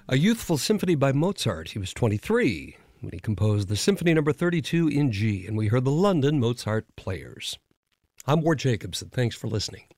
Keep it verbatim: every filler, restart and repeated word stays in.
A youthful symphony by Mozart. He was twenty-three when he composed the Symphony Number thirty-two in G, and we heard the London Mozart Players. I'm Ward Jacobson. Thanks for listening.